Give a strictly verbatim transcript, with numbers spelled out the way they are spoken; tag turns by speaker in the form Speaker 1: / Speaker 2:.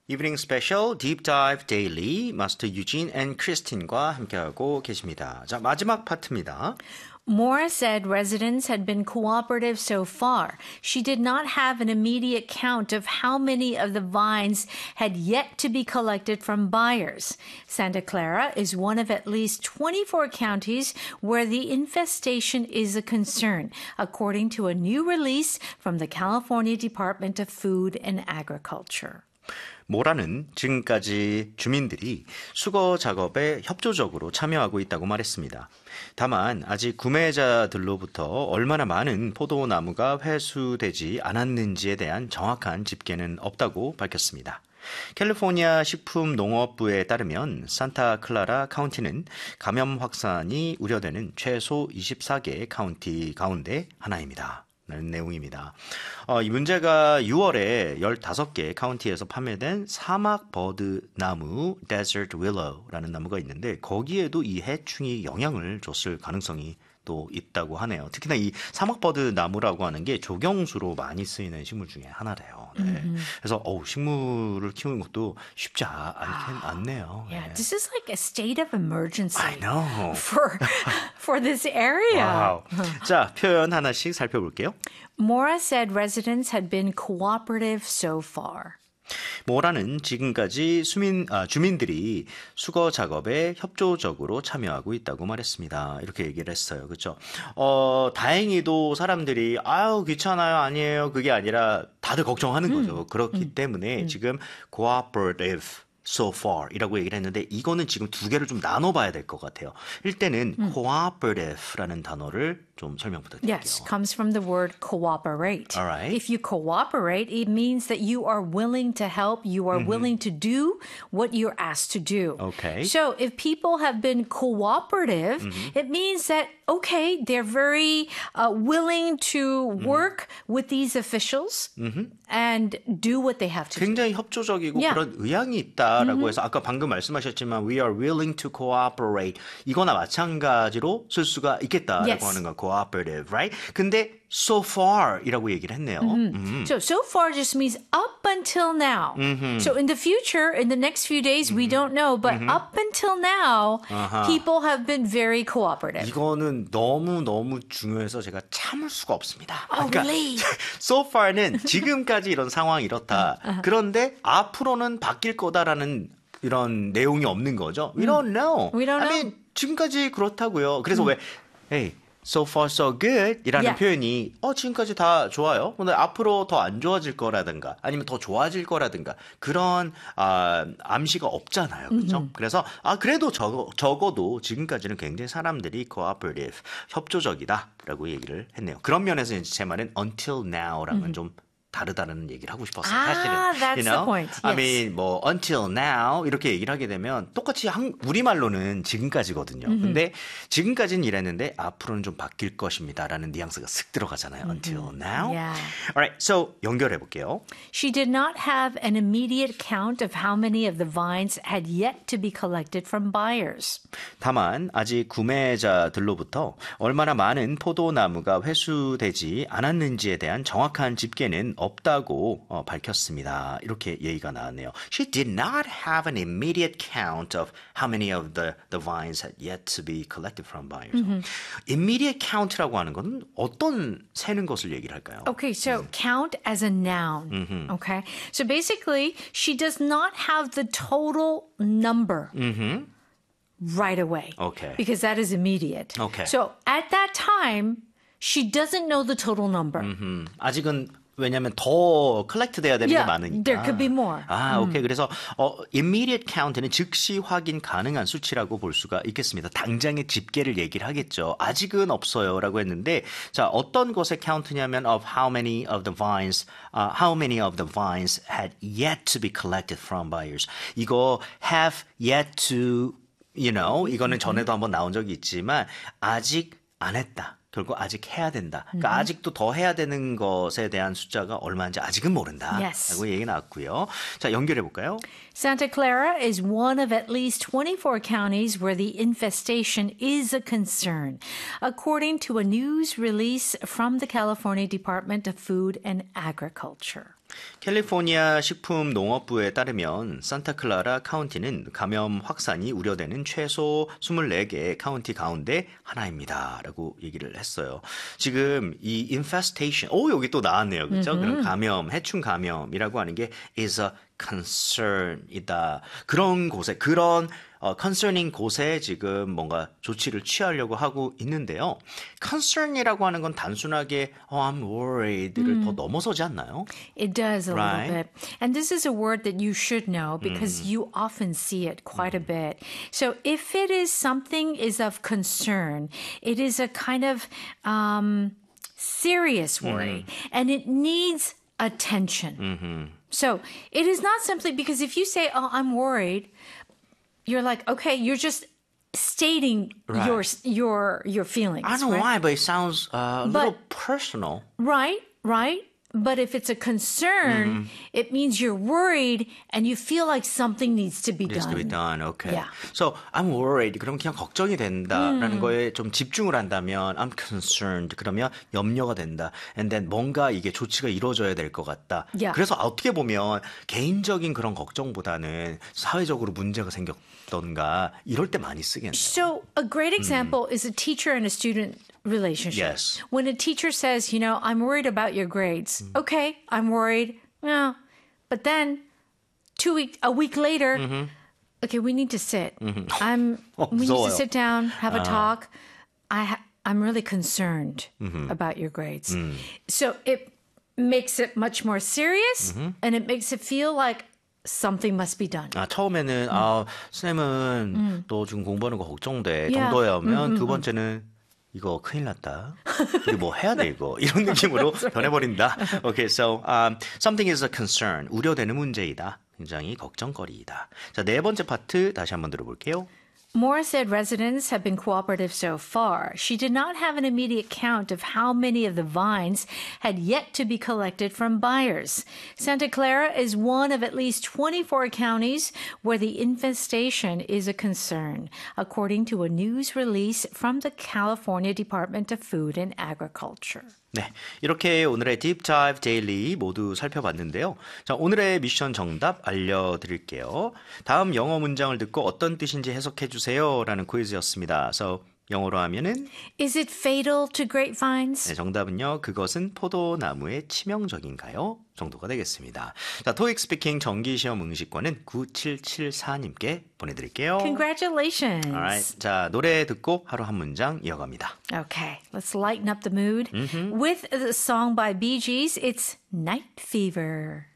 Speaker 1: 이브닝 스페셜 딥 다이브 데일리 마스터 유진 앤 크리스틴과 함께하고 계십니다. 자, 마지막 파트입니다.
Speaker 2: Moore said residents had been cooperative so far. She did not have an immediate count of how many of the vines had yet to be collected from buyers. Santa Clara is one of at least twenty-four counties where the infestation is a concern, according to a new release from the California Department of Food and Agriculture.
Speaker 1: 모라는 지금까지 주민들이 수거 작업에 협조적으로 참여하고 있다고 말했습니다. 다만 아직 구매자들로부터 얼마나 많은 포도나무가 회수되지 않았는지에 대한 정확한 집계는 없다고 밝혔습니다. 캘리포니아 식품농업부에 따르면 산타클라라 카운티는 감염 확산이 우려되는 최소 이십사 개 카운티 가운데 하나입니다. 라는 내용입니다. 어, 이 문제가 유월에 열다섯 개 카운티에서 판매된 사막 버드 나무 Desert Willow라는 나무가 있는데 거기에도 이 해충이 영향을 줬을 가능성이 또 있다고 하네요. 특히나 이 사막 버드 나무라고 하는 게 조경수로 많이 쓰이는 식물 중에 하나래요. 네. Mm-hmm. 그래서 어우, 식물을 키우는 것도 쉽지 않, 않네요.
Speaker 2: Yeah,
Speaker 1: 네.
Speaker 2: this is like a state of emergency.
Speaker 1: I know.
Speaker 2: For, for this area.
Speaker 1: Wow. 자, 표현 하나씩 살펴볼게요.
Speaker 2: Mora said residents had been cooperative so far.
Speaker 1: 모라는 지금까지 수민, 아, 주민들이 수거 작업에 협조적으로 참여하고 있다고 말했습니다. 이렇게 얘기를 했어요. 그렇죠? 어, 다행히도 사람들이 아유 귀찮아요 아니에요 그게 아니라 다들 걱정하는
Speaker 2: 음.
Speaker 1: 거죠. 그렇기 음. 때문에 음. 지금 cooperative so far 이라고 얘기를 했는데 이거는 지금 두 개를 좀 나눠봐야 될 것 같아요. 일단은 음. cooperative라는 단어를 좀 설명 부탁드릴게요.
Speaker 2: Yes, comes from the word cooperate.
Speaker 1: All right.
Speaker 2: If you cooperate, it means that you are willing to help, you are mm-hmm. willing to do what you're asked to do.
Speaker 1: Okay.
Speaker 2: So if people have been cooperative, mm-hmm. it means that, okay, they're very uh, willing to work mm-hmm. with these officials mm-hmm. and do what they have to
Speaker 1: 굉장히
Speaker 2: do.
Speaker 1: 협조적이고
Speaker 2: Yeah.
Speaker 1: 그런 의향이 있다라고
Speaker 2: mm-hmm.
Speaker 1: 해서 아까 방금 말씀하셨지만 we are willing to cooperate 이거나 마찬가지로 쓸 수가 있겠다라고
Speaker 2: yes.
Speaker 1: 하는 건 cooperative, right? 근데 so far 이라고 얘기를 했네요.
Speaker 2: Mm-hmm.
Speaker 1: Mm-hmm.
Speaker 2: So, so far just means up until now. Mm-hmm. So in the future, in the next few days, mm-hmm. we don't know, but mm-hmm. up until now, uh-huh. people have been very cooperative.
Speaker 1: 이거는 너무너무 중요해서 제가 참을 수가 없습니다.
Speaker 2: Oh,
Speaker 1: 그러니까
Speaker 2: really?
Speaker 1: so far는 지금까지 이런 상황이 이렇다. uh-huh. 그런데 앞으로는 바뀔 거다라는 이런 내용이 없는 거죠. We don't know.
Speaker 2: We don't
Speaker 1: I
Speaker 2: know.
Speaker 1: mean, 지금까지 그렇다고요. 그래서 음. 왜 hey, so far so good 이라는
Speaker 2: yeah.
Speaker 1: 표현이 어 지금까지 다 좋아요. 근데 앞으로 더 안 좋아질 거라든가 아니면 더 좋아질 거라든가 그런 아, 암시가 없잖아요. 그렇죠? Mm-hmm. 그래서 아 그래도 적어, 적어도 지금까지는 굉장히 사람들이 cooperative, 협조적이다라고 얘기를 했네요. 그런 면에서 제 말은 until now랑은 mm-hmm. 좀 다르다는 얘기를 하고 싶었어요.
Speaker 2: 아,
Speaker 1: 사실은.
Speaker 2: that's
Speaker 1: you know?
Speaker 2: the point. Yes.
Speaker 1: I mean, 뭐 until now 이렇게 얘기를 하게 되면 똑같이 한, 우리말로는 지금까지거든요. Mm-hmm. 근데 지금까지는 이랬는데 앞으로는 좀 바뀔 것입니다라는 뉘앙스가 쓱 들어가잖아요. Mm-hmm. Until now.
Speaker 2: Yeah.
Speaker 1: Alright, so 연결해 볼게요.
Speaker 2: She did not have an immediate count of how many of the vines had yet to be collected from buyers.
Speaker 1: 다만 아직 구매자들로부터 얼마나 많은 포도나무가 회수되지 않았는지에 대한 정확한 집계는 없다고 어, 밝혔습니다. 이렇게 얘기가 나왔네요. She did not have an immediate count of how many of the, the vines had yet to be collected from buyers. Mm-hmm. Immediate count라고 하는 건 어떤 세는 것을 얘기를 할까요?
Speaker 2: Okay, so mm. count as a noun. Mm-hmm. Okay, so basically, she does not have the total number. Mm-hmm. Right away.
Speaker 1: Okay.
Speaker 2: Because that is immediate.
Speaker 1: Okay.
Speaker 2: So at that time, she doesn't know the total number.
Speaker 1: Mm-hmm. 아직은 왜냐하면 더 컬렉트 돼야 되는
Speaker 2: yeah,
Speaker 1: 게 많으니까.
Speaker 2: There could be more.
Speaker 1: 아, 오케이. 음. 그래서 어, immediate count는 즉시 확인 가능한 수치라고 볼 수가 있겠습니다. 당장의 집계를 얘기를 하겠죠. 아직은 없어요라고 했는데 자, 어떤 것의 count냐면 of how many of the vines uh, how many of the vines had yet to be collected from buyers. 이거 have yet to you know, 이거는 전에도 한번 나온 적이 있지만 아직 안 했다. 결국 아직 해야 된다. 그러니까 mm-hmm. 아직도 더 해야 되는 것에 대한 숫자가 얼마인지 아직은 모른다.
Speaker 2: Yes.
Speaker 1: 라고 얘기 나왔고요. 자, 연결해 볼까요?
Speaker 2: Santa Clara is one of at least twenty-four counties where the infestation is a concern, according to a news release from the California Department of Food and Agriculture.
Speaker 1: 캘리포니아 식품농업부에 따르면 산타클라라 카운티는 감염 확산이 우려되는 최소 이십사 개의 카운티 가운데 하나입니다. 라고 얘기를 했어요. 지금 이 infestation, 오 여기 또 나왔네요. 그렇죠? 그런 감염, 해충 감염이라고 하는 게 is a concern이다. 그런 곳에 그런 어, concerning 곳에 지금 뭔가 조치를 취하려고 하고 있는데요. concern이라고 하는 건 단순하게 oh, I'm worried를 더 넘어서지 않나요?
Speaker 2: It does a
Speaker 1: Right.
Speaker 2: little bit. And this is a word that you should know because you often see it quite a bit. So if it is something is of concern, it is a kind of um, serious worry and it needs attention. So it is not simply because if you say, oh, I'm worried, you're like, okay, you're just stating
Speaker 1: Right.
Speaker 2: your your your feelings.
Speaker 1: I don't know
Speaker 2: right?
Speaker 1: why, but it sounds uh, a
Speaker 2: But-
Speaker 1: little personal.
Speaker 2: Right, right. But if it's a concern, it means you're worried and you feel like something needs to be
Speaker 1: Needs
Speaker 2: done.
Speaker 1: to be done. Okay.
Speaker 2: Yeah.
Speaker 1: So I'm worried. 그럼 그냥 걱정이 된다라는 거에 좀 집중을 한다면 I'm concerned. 그러면 염려가 된다. And then 뭔가 이게 조치가 이루어져야 될 것 같다.
Speaker 2: Yeah.
Speaker 1: 그래서 어떻게 보면 개인적인 그런 걱정보다는 사회적으로 문제가 생겼던가 이럴 때 많이 쓰겠네요.
Speaker 2: So a great example is a teacher and a student relationship.
Speaker 1: Yes.
Speaker 2: When a teacher says, you know, I'm worried about your grades. Okay, I'm worried. Yeah. But then two week a week later, okay, we need to sit. I'm
Speaker 1: 어,
Speaker 2: we need to
Speaker 1: 무서워요.
Speaker 2: sit down, have a talk. I ha- I'm really concerned about your grades. So it makes it much more serious and it makes it feel like something must be done.
Speaker 1: 아, 처음에는 아, 쌤은 너 지금 공부하는 거 걱정돼
Speaker 2: Yeah.
Speaker 1: 정도야면 두 번째는 이거 큰일 났다. 우리 뭐 해야 돼 이거. 이런 느낌으로 변해버린다. Okay, so um, something is a concern. 우려되는 문제이다. 굉장히 걱정거리이다. 자, 네 번째 파트 다시 한번 들어볼게요.
Speaker 2: Moore said residents have been cooperative so far. She did not have an immediate count of how many of the vines had yet to be collected from buyers. Santa Clara is one of at least twenty-four counties where the infestation is a concern, according to a news release from the California Department of Food and Agriculture.
Speaker 1: 네, 이렇게 오늘의 Deep Dive Daily 모두 살펴봤는데요. 자, 오늘의 미션 정답 알려드릴게요. 다음 영어 문장을 듣고 어떤 뜻인지 해석해 주세요라는 퀴즈였습니다. So, 영어로 하면은
Speaker 2: Is it fatal to grapevines?
Speaker 1: 네, 정답은요. 그것은 포도나무에 치명적인가요? 정도가 되겠습니다. 자, 토익 스피킹 정기시험 응시권은 구칠칠사님께 보내드릴게요.
Speaker 2: Congratulations.
Speaker 1: Alright, 자, 노래 듣고 하루 한 문장 이어갑니다.
Speaker 2: Okay, let's lighten up the mood with the song by Bee Gees. It's Night Fever.